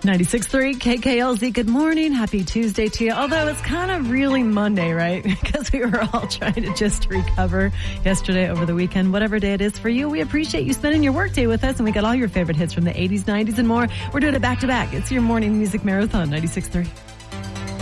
96.3 KKLZ. Good morning. Happy Tuesday to you. Although it's kind of really Monday, right? Because we were all trying to just recover yesterday over the weekend. Whatever day it is for you, we appreciate you spending your workday with us. And we got all your favorite hits from the 80s, 90s, and more. We're doing it back to back. It's your morning music marathon, 96.3.